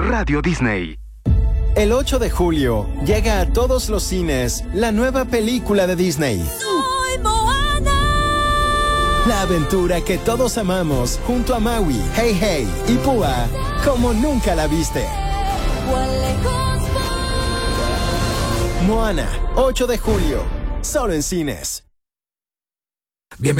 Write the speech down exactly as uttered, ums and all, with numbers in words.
Radio Disney. El ocho de julio llega a todos los cines la nueva película de Disney. ¡Soy Moana! La aventura que todos amamos junto a Maui, Hey Hey y Púa como nunca la viste. Moana, ocho de julio, solo en cines. Bienvenido.